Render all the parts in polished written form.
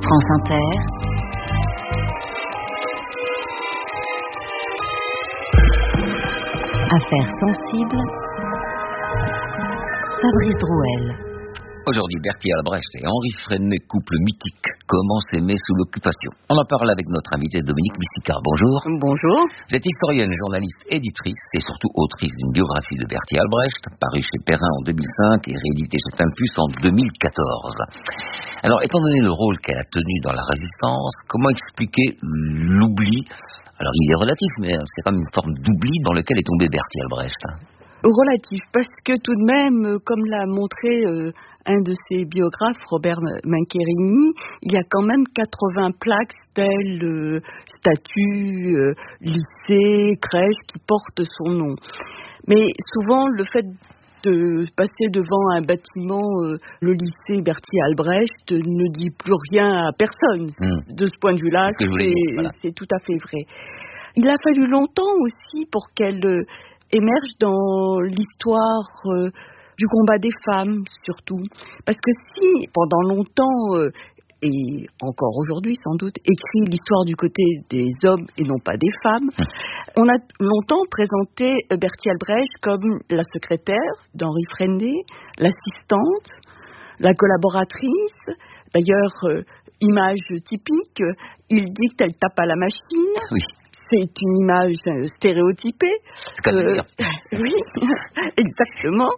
France Inter. Affaires sensibles. Fabrice Drouel. Aujourd'hui, Berthier Albrecht et Henri Freinet, couple mythique. Comment s'aimer sous l'occupation? On en parle avec notre invitée Dominique Missicard. Bonjour. Bonjour. Vous êtes historienne, journaliste, éditrice et surtout autrice d'une biographie de Berthier Albrecht, parue chez Perrin en 2005 et rééditée chez Pimpus en 2014. Alors, étant donné le rôle qu'elle a tenu dans la Résistance, comment expliquer l'oubli? Alors, il est relatif, mais c'est comme une forme d'oubli dans lequel est tombé Berthier Albrecht. Relatif, parce que tout de même, comme l'a montré un de ses biographes, Robert Mancherini, il y a quand même 80 plaques, stèles, statues, lycées, crèches qui portent son nom. Mais souvent, le fait de passer devant un bâtiment, le lycée Berthier Albrecht, ne dit plus rien à personne. De ce point de vue-là, c'est tout à fait vrai. Il a fallu longtemps aussi pour qu'elle émerge dans l'histoire du combat des femmes, surtout. Parce que si, pendant longtemps, et encore aujourd'hui sans doute, écrit l'histoire du côté des hommes et non pas des femmes, on a longtemps présenté Berthier Albrecht comme la secrétaire d'Henri Freinet, l'assistante, la collaboratrice. D'ailleurs, image typique, il dit qu'elle tape à la machine. Oui. C'est une image stéréotypée. Oui, exactement.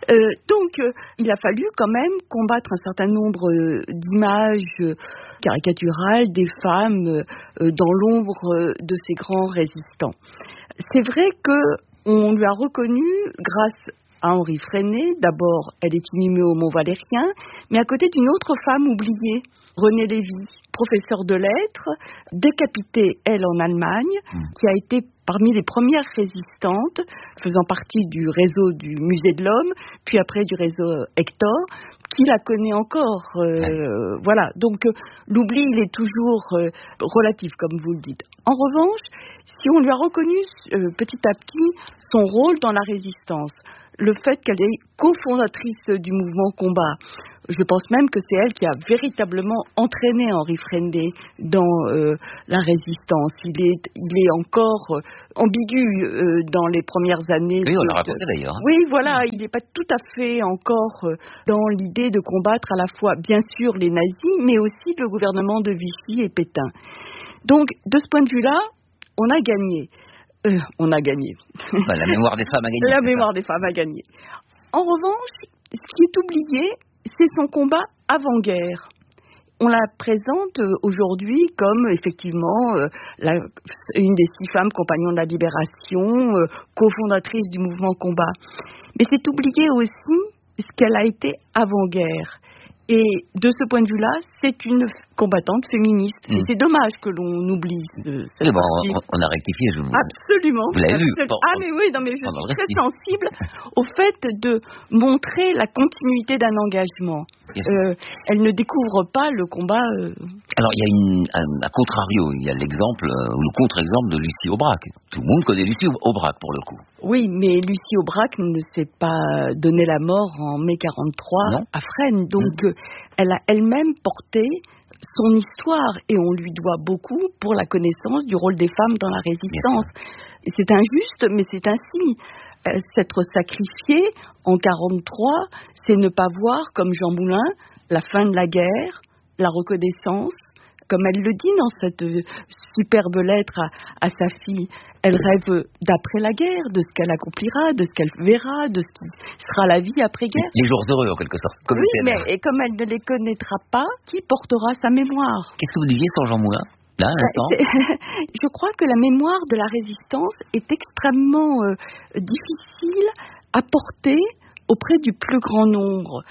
Donc, il a fallu quand même combattre un certain nombre d'images caricaturales des femmes dans l'ombre de ces grands résistants. C'est vrai qu'on lui a reconnu, grâce à Henri Freinet, d'abord, elle est inhumée au Mont-Valérien, mais à côté d'une autre femme oubliée, Renée Lévy, professeure de lettres, décapitée, elle, en Allemagne, qui a été parmi les premières résistantes, faisant partie du réseau du Musée de l'Homme, puis après du réseau Hector, qui la connaît encore. Voilà, donc l'oubli, il est toujours relatif, comme vous le dites. En revanche, si on lui a reconnu petit à petit son rôle dans la résistance, le fait qu'elle est cofondatrice du mouvement Combat, je pense même que c'est elle qui a véritablement entraîné Henri Freinet dans la résistance. Il est encore ambigu dans les premières années. Oui, on l'a raconté d'ailleurs. Oui, voilà, il n'est pas tout à fait encore dans l'idée de combattre à la fois, bien sûr, les nazis, mais aussi le gouvernement de Vichy et Pétain. Donc, de ce point de vue-là, on a gagné. La mémoire des femmes a gagné. La mémoire des femmes a gagné. En revanche, ce qui est oublié, c'est son combat avant-guerre. On la présente aujourd'hui comme effectivement une des 6 femmes compagnons de la Libération, cofondatrice du mouvement Combat. Mais c'est oublié aussi ce qu'elle a été avant-guerre. Et de ce point de vue-là, c'est une combattante féministe. Et c'est dommage que l'on oublie cette partie. On a rectifié. Absolument. Vous l'avez vu. Mais oui, non, mais je suis très sensible au fait de montrer la continuité d'un engagement. Elle ne découvre pas le combat. Alors, il y a à contrario, il y a l'exemple, ou le contre-exemple de Lucie Aubrac. Tout le monde connaît Lucie Aubrac, pour le coup. Oui, mais Lucie Aubrac ne s'est pas donné la mort en mai 1943 à Fresnes. Donc, elle a elle-même porté son histoire et on lui doit beaucoup pour la connaissance du rôle des femmes dans la résistance. Et c'est injuste, mais c'est ainsi. S'être sacrifiée en 1943, c'est ne pas voir, comme Jean Moulin, la fin de la guerre, la reconnaissance. Comme elle le dit dans cette superbe lettre à sa fille, elle rêve d'après la guerre, de ce qu'elle accomplira, de ce qu'elle verra, de ce qui sera la vie après-guerre. Les jours heureux, en quelque sorte. Mais comme elle ne les connaîtra pas, qui portera sa mémoire? Qu'est-ce que vous disiez sur Jean Moulin, là, à l'instant? Je crois que la mémoire de la résistance est extrêmement difficile à porter auprès du plus grand nombre.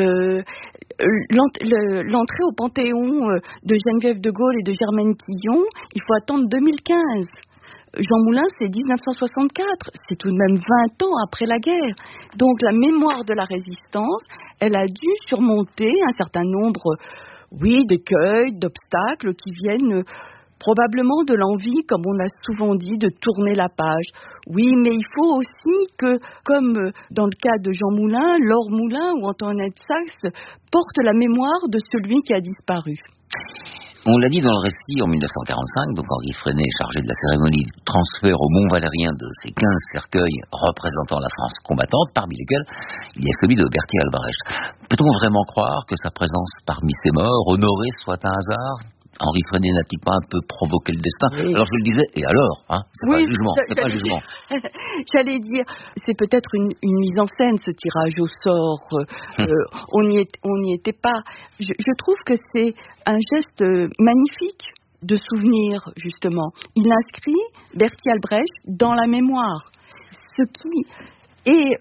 L'entrée au Panthéon de Geneviève de Gaulle et de Germaine Tillon, il faut attendre 2015. Jean Moulin, c'est 1964, c'est tout de même 20 ans après la guerre. Donc la mémoire de la résistance, elle a dû surmonter un certain nombre, d'écueils, d'obstacles qui viennent probablement de l'envie, comme on a souvent dit, de tourner la page. Oui, mais il faut aussi que, comme dans le cas de Jean Moulin, Laure Moulin ou Antoinette Saxe portent la mémoire de celui qui a disparu. On l'a dit dans le récit, en 1945, donc Henri Freinet est chargé de la cérémonie du transfert au Mont Valérien de ces 15 cercueils représentant la France combattante, parmi lesquels il y a celui de Berthier Albrecht. Peut-on vraiment croire que sa présence parmi ces morts, honorés, soit un hasard ? Henri Freinet n'a-t-il pas un peu provoqué le destin ? Oui. Alors je le disais, et alors c'est pas un jugement, c'est pas un jugement. J'allais dire, c'est peut-être une mise en scène, ce tirage au sort. On n'y était pas. Je trouve que c'est un geste magnifique de souvenir, justement. Il inscrit Berthier Albrecht dans la mémoire, ce qui est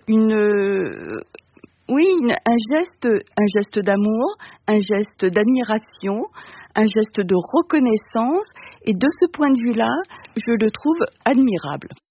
un geste d'amour, un geste d'admiration, un geste de reconnaissance, et de ce point de vue-là, je le trouve admirable.